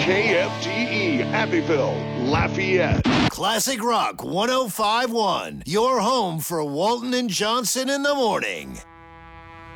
KFTE Abbeville, Lafayette. Classic Rock 105.1, your home for Walton and Johnson in the morning.